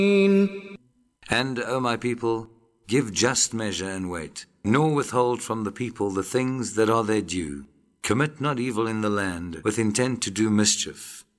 And, O my people, give just measure and weight, nor withhold from the people the things that are their due. Commit not evil in the land with intent to do mischief.